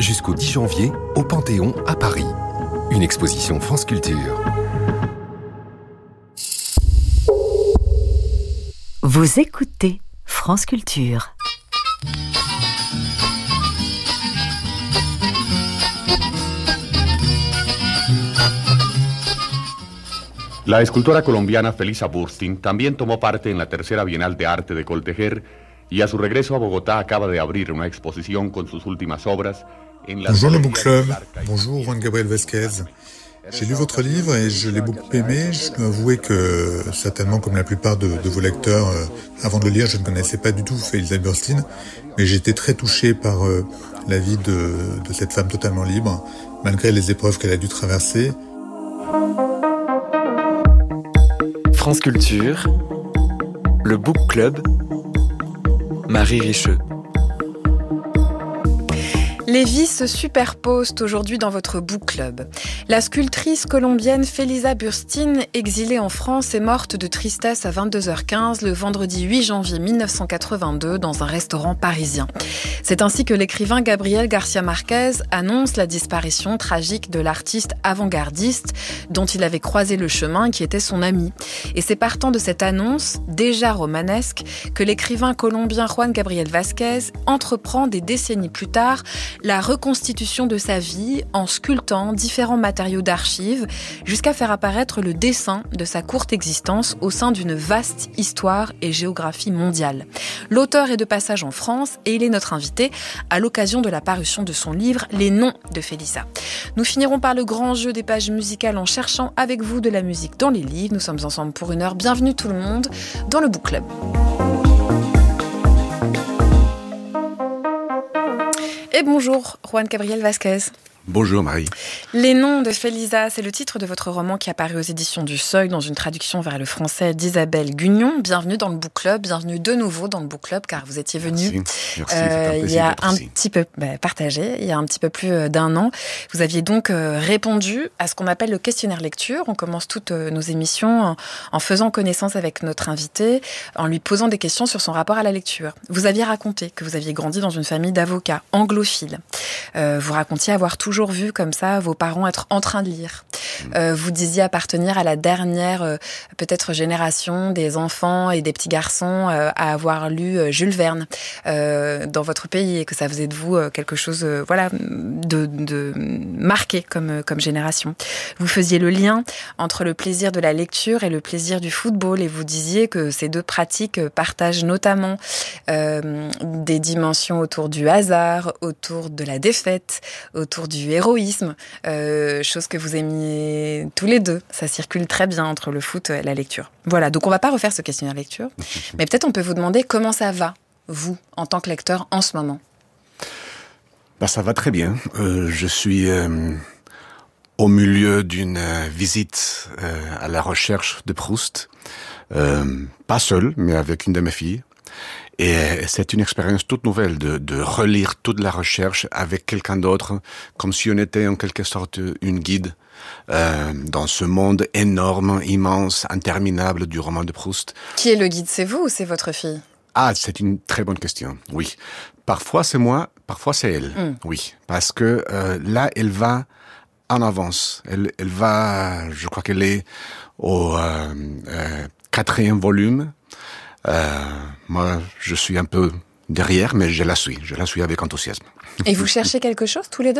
jusqu'au 10 janvier au Panthéon à Paris. Une exposition France Culture. Vous écoutez France Culture. La escultora colombiana Felisa Burstyn también tomó parte en la tercera Bienal de Arte de Coltejer y a su regreso a Bogotá acaba de abrir una exposición con sus últimas obras en la... Bonjour le Book Club, bonjour Juan Gabriel Vasquez. J'ai lu votre livre et je l'ai beaucoup aimé. Je dois avouer que, certainement comme la plupart de vos lecteurs, avant de le lire, je ne connaissais pas du tout Felisa Burstyn, mais j'ai été très touché par la vie de cette femme totalement libre, malgré les épreuves qu'elle a dû traverser. France Culture, le Book Club, Marie Richeux. Les vies se superposent aujourd'hui dans votre Book Club. La sculptrice colombienne Felisa Burstyn, exilée en France, est morte de tristesse à 22h15 le vendredi 8 janvier 1982 dans un restaurant parisien. C'est ainsi que l'écrivain Gabriel García Márquez annonce la disparition tragique de l'artiste avant-gardiste dont il avait croisé le chemin, qui était son ami. Et c'est partant de cette annonce, déjà romanesque, que l'écrivain colombien Juan Gabriel Vasquez entreprend des décennies plus tard la reconstitution de sa vie en sculptant différents matériaux d'archives jusqu'à faire apparaître le dessin de sa courte existence au sein d'une vaste histoire et géographie mondiale. L'auteur est de passage en France et il est notre invité à l'occasion de la parution de son livre « Les noms de Felisa ». Nous finirons par le grand jeu des pages musicales en cherchant avec vous de la musique dans les livres. Nous sommes ensemble pour une heure. Bienvenue tout le monde dans le Book Club. Et bonjour, Juan Gabriel Vasquez. Bonjour Marie. Les noms de Felisa, c'est le titre de votre roman qui apparaît aux éditions du Seuil dans une traduction vers le français d'Isabelle Gugnon. Bienvenue dans le Book Club, bienvenue de nouveau dans le Book Club car vous étiez venu il y a un petit peu partagé, il y a un petit peu plus d'un an. Vous aviez donc répondu à ce qu'on appelle le questionnaire lecture. On commence toutes nos émissions en faisant connaissance avec notre invité, en lui posant des questions sur son rapport à la lecture. Vous aviez raconté que vous aviez grandi dans une famille d'avocats anglophiles. Vous racontiez avoir toujours vu comme ça vos parents être en train de lire. Vous disiez appartenir à la dernière peut-être génération des enfants et des petits garçons à avoir lu Jules Verne dans votre pays et que ça faisait de vous quelque chose de marqué comme génération. Vous faisiez le lien entre le plaisir de la lecture et le plaisir du football et vous disiez que ces deux pratiques partagent notamment des dimensions autour du hasard, autour de la défaite, autour du héroïsme, chose que vous aimiez tous les deux. Ça circule très bien entre le foot et la lecture. Voilà, donc on va pas refaire ce questionnaire lecture, mais peut-être on peut vous demander comment ça va, vous, en tant que lecteur, en ce moment. Ça va très bien. Je suis au milieu d'une visite à la recherche de Proust, pas seul, mais avec une de mes filles. Et c'est une expérience toute nouvelle de relire toute la recherche avec quelqu'un d'autre, comme si on était en quelque sorte une guide dans ce monde énorme, immense, interminable du roman de Proust. Qui est le guide, c'est vous ou c'est votre fille ? Ah, c'est une très bonne question, oui. Parfois c'est moi, parfois c'est elle, oui. Parce que là, elle va en avance. Elle va, je crois qu'elle est au 4e volume. Moi, je suis un peu derrière, mais je la suis avec enthousiasme. Et vous cherchez quelque chose, tous les deux ?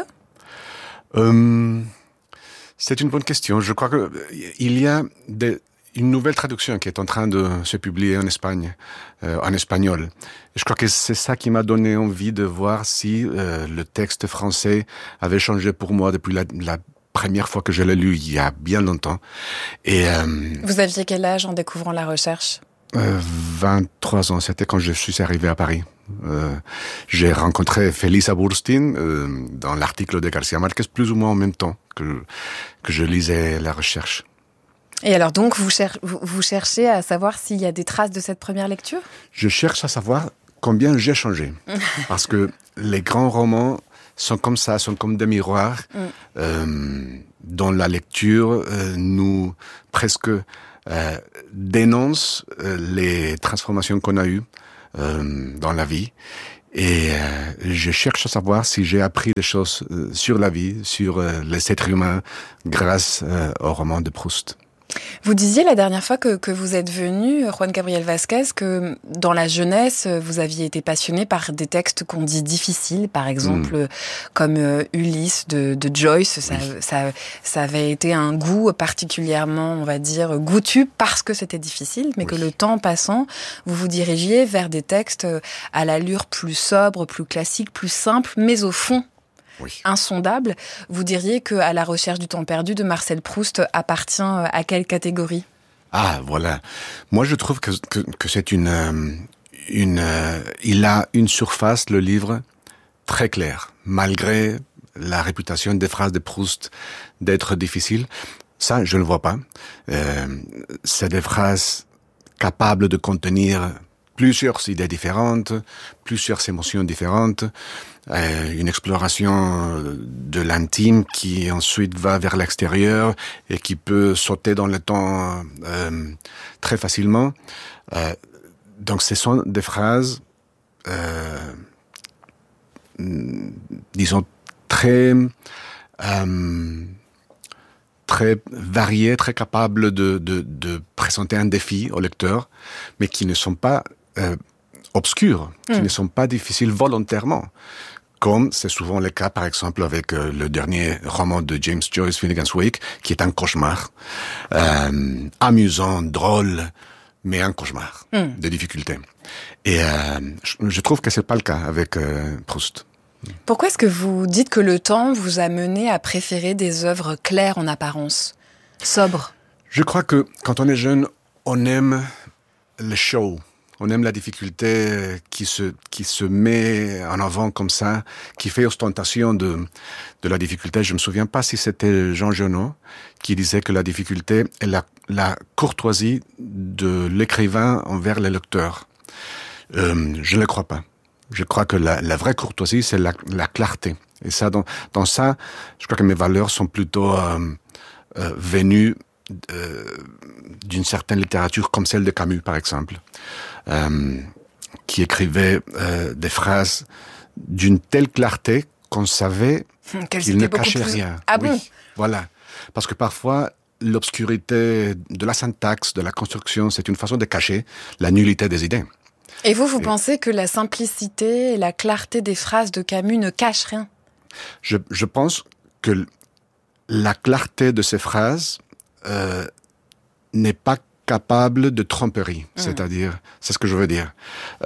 C'est une bonne question. Je crois que il y a une nouvelle traduction qui est en train de se publier en Espagne, en espagnol. Et je crois que c'est ça qui m'a donné envie de voir si le texte français avait changé pour moi depuis la première fois que je l'ai lu, il y a bien longtemps. Et vous aviez quel âge en découvrant la recherche ? 23 ans, c'était quand je suis arrivé à Paris. J'ai rencontré Felisa Burstyn dans l'article de García Márquez, plus ou moins en même temps que je lisais la recherche. Et alors donc, vous cherchez à savoir s'il y a des traces de cette première lecture ? Je cherche à savoir combien j'ai changé. Parce que les grands romans sont comme ça, sont comme des miroirs. Dans la lecture, nous presque dénonce les transformations qu'on a eues dans la vie. Et je cherche à savoir si j'ai appris des choses sur la vie, sur les êtres humains, grâce au roman de Proust. Vous disiez la dernière fois que vous êtes venu, Juan Gabriel Vázquez, que dans la jeunesse, vous aviez été passionné par des textes qu'on dit difficiles, par exemple, comme Ulysse de Joyce. Ça avait été un goût particulièrement, on va dire, goûtu parce que c'était difficile, mais que le temps passant, vous vous dirigiez vers des textes à l'allure plus sobre, plus classique, plus simple, mais au fond, insondable. Vous diriez que À la recherche du temps perdu de Marcel Proust appartient à quelle catégorie ? Ah, voilà. Moi, je trouve que c'est il a une surface, le livre, très claire. Malgré la réputation des phrases de Proust d'être difficiles, ça, je ne vois pas. C'est des phrases capables de contenir plusieurs idées différentes, plusieurs émotions différentes, une exploration de l'intime qui ensuite va vers l'extérieur et qui peut sauter dans le temps très facilement. Donc ce sont des phrases, disons, très variées, très capables de présenter un défi au lecteur, mais qui ne sont pas obscurs, qui ne sont pas difficiles volontairement, comme c'est souvent le cas, par exemple, avec le dernier roman de James Joyce, Finnegan's Wake, qui est un cauchemar, amusant, drôle, mais un cauchemar de difficultés. Et je trouve que c'est pas le cas avec Proust. Pourquoi est-ce que vous dites que le temps vous a mené à préférer des œuvres claires en apparence, sobres ? Je crois que quand on est jeune, on aime le show. On aime la difficulté qui se met en avant comme ça, qui fait ostentation de la difficulté. Je me souviens pas si c'était Jean Genot qui disait que la difficulté est la courtoisie de l'écrivain envers le lecteur. Je ne le crois pas. Je crois que la vraie courtoisie, c'est la clarté. Et ça, dans ça, je crois que mes valeurs sont plutôt venues d'une certaine littérature comme celle de Camus, par exemple, qui écrivait des phrases d'une telle clarté qu'on savait qu'il ne cachait rien. Ah bon ? Voilà. Parce que parfois, l'obscurité de la syntaxe, de la construction, c'est une façon de cacher la nullité des idées. Et vous pensez que la simplicité et la clarté des phrases de Camus ne cachent rien ? Je pense que la clarté de ces phrases n'est pas capable de tromperie. C'est-à-dire, c'est ce que je veux dire.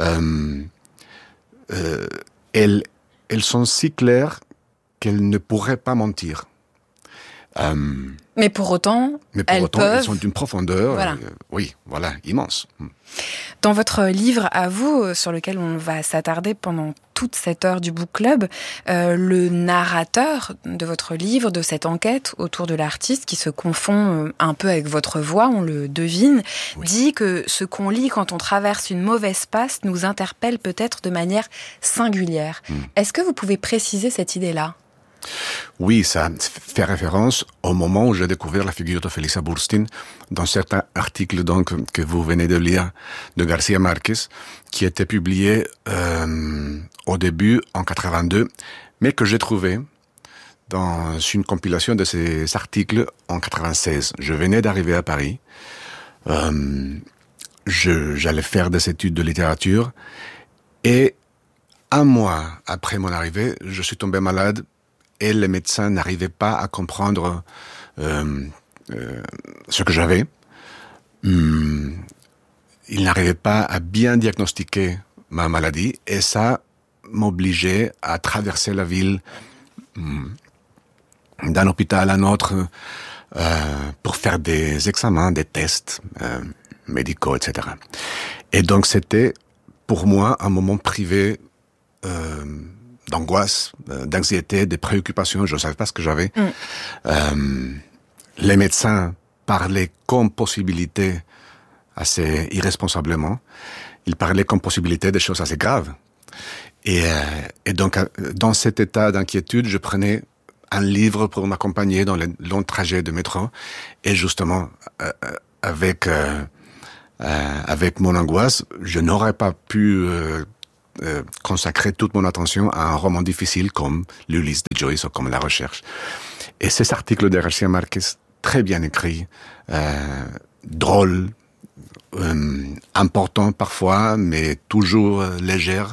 Elles sont si claires qu'elles ne pourraient pas mentir. Mais pour autant, elles sont d'une profondeur, immense. Dans votre livre à vous, sur lequel on va s'attarder pendant toute cette heure du Book Club, le narrateur de votre livre, de cette enquête autour de l'artiste, qui se confond un peu avec votre voix, on le devine, dit que ce qu'on lit quand on traverse une mauvaise passe nous interpelle peut-être de manière singulière. Est-ce que vous pouvez préciser cette idée-là ? Oui, ça fait référence au moment où j'ai découvert la figure de Felisa Burstyn dans certains articles donc que vous venez de lire de Garcia Marquez, qui était publié au début en 82, mais que j'ai trouvé dans une compilation de ces articles en 96. Je venais d'arriver à Paris, j'allais faire des études de littérature, et un mois après mon arrivée, je suis tombé malade. Et les médecins n'arrivaient pas à comprendre ce que j'avais. Ils n'arrivaient pas à bien diagnostiquer ma maladie. Et ça m'obligeait à traverser la ville d'un hôpital à un autre pour faire des examens, des tests médicaux, etc. Et donc c'était pour moi un moment privé d'angoisse, d'anxiété, de préoccupations, je ne savais pas ce que j'avais. Les médecins parlaient comme possibilité, assez irresponsablement, ils parlaient comme possibilité des choses assez graves. Et donc, dans cet état d'inquiétude, je prenais un livre pour m'accompagner dans les longs trajets de métro, et justement, avec mon angoisse, je n'aurais pas pu consacrer toute mon attention à un roman difficile comme l'Ulysse de Joyce ou comme La Recherche. Et ces articles de García Márquez, très bien écrits, drôles, importants parfois, mais toujours légers,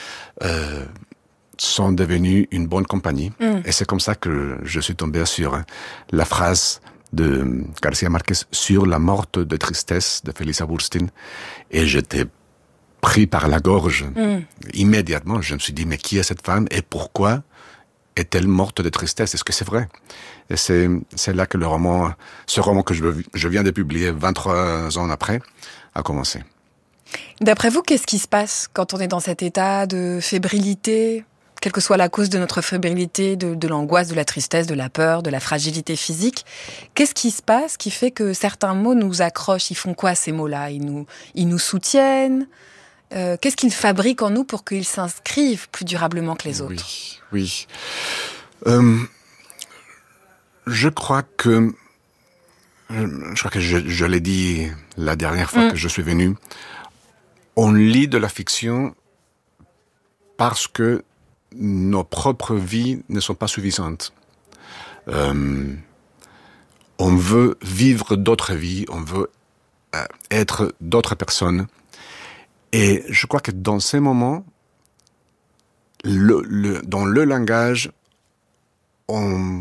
sont devenus une bonne compagnie. Et c'est comme ça que je suis tombé sur la phrase de García Márquez sur la morte de tristesse de Felisa Burstyn. Et j'étais pris par la gorge. Immédiatement, je me suis dit, mais qui est cette femme et pourquoi est-elle morte de tristesse? Est-ce que c'est vrai? Et c'est là que ce roman que je viens de publier 23 ans après, a commencé. D'après vous, qu'est-ce qui se passe quand on est dans cet état de fébrilité, quelle que soit la cause de notre fébrilité, de l'angoisse, de la tristesse, de la peur, de la fragilité physique? Qu'est-ce qui se passe qui fait que certains mots nous accrochent? Ils font quoi, ces mots-là? Ils nous soutiennent? Qu'est-ce qu'ils fabriquent en nous pour qu'ils s'inscrivent plus durablement que les autres? Oui. Je crois que je l'ai dit la dernière fois que je suis venu, on lit de la fiction parce que nos propres vies ne sont pas suffisantes. On veut vivre d'autres vies, on veut être d'autres personnes. Et je crois que dans ces moments, dans le langage, on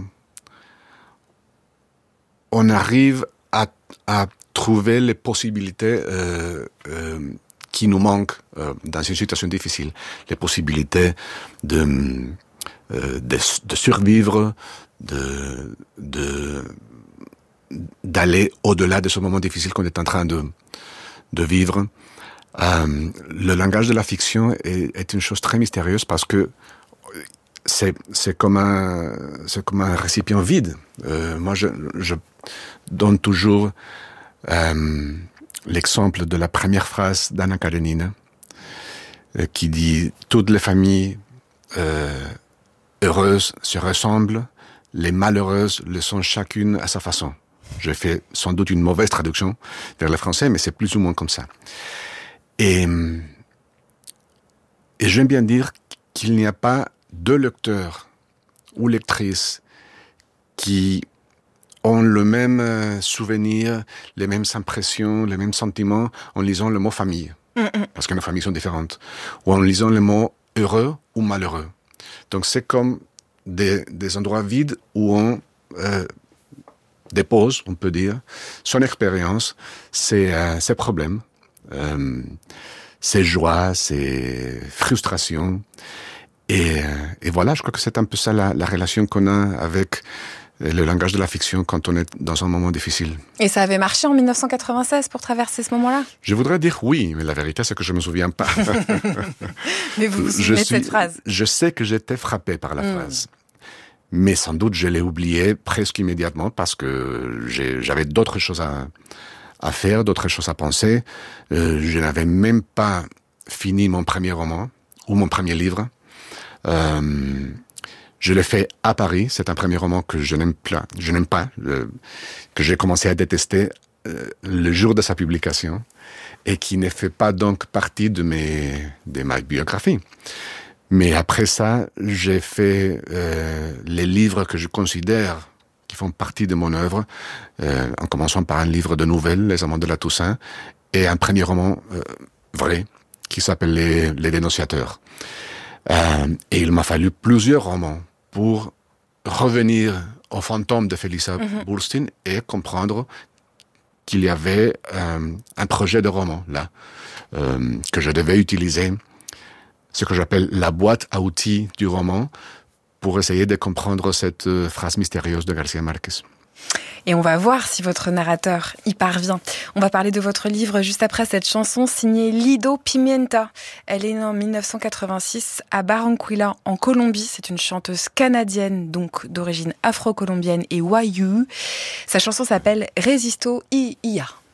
arrive à trouver les possibilités qui nous manquent dans une situation difficile. Les possibilités de survivre, d'aller au-delà de ce moment difficile qu'on est en train de vivre. Le langage de la fiction est une chose très mystérieuse parce que c'est comme un récipient vide. Moi, je donne toujours l'exemple de la première phrase d'Anna Karenina qui dit « Toutes les familles heureuses se ressemblent, les malheureuses le sont chacune à sa façon ». Je fais sans doute une mauvaise traduction vers le français, mais c'est plus ou moins comme ça. Et j'aime bien dire qu'il n'y a pas deux lecteurs ou lectrices qui ont le même souvenir, les mêmes impressions, les mêmes sentiments en lisant le mot famille. Parce que nos familles sont différentes. Ou en lisant le mot heureux ou malheureux. Donc c'est comme des endroits vides où on dépose, on peut dire, son expérience, ses problèmes, ses joies, ses frustrations. Et voilà, je crois que c'est un peu ça la relation qu'on a avec le langage de la fiction quand on est dans un moment difficile. Et ça avait marché en 1996 pour traverser ce moment-là? Je voudrais dire oui, mais la vérité c'est que je ne me souviens pas. Mais vous vous souvenez de cette phrase? Je sais que j'étais frappé par la phrase. Mais sans doute je l'ai oublié presque immédiatement parce que j'avais d'autres choses à faire, d'autres choses à penser. Je n'avais même pas fini mon premier roman ou mon premier livre. Je l'ai fait à Paris. C'est un premier roman que je n'aime pas, que j'ai commencé à détester le jour de sa publication et qui ne fait pas donc partie de ma biographie. Mais après ça, j'ai fait les livres que je considère qui font partie de mon œuvre, en commençant par un livre de nouvelles, Les Amants de la Toussaint, et un premier roman vrai qui s'appelle Les Dénonciateurs. Et il m'a fallu plusieurs romans pour revenir au fantôme de Felisa Burstyn et comprendre qu'il y avait un projet de roman là, que je devais utiliser, ce que j'appelle la boîte à outils du roman, pour essayer de comprendre cette phrase mystérieuse de García Márquez. Et on va voir si votre narrateur y parvient. On va parler de votre livre juste après cette chanson signée Lido Pimienta. Elle est née en 1986 à Barranquilla, en Colombie. C'est une chanteuse canadienne, donc d'origine afro-colombienne et wayuu. Sa chanson s'appelle Resisto y Ia.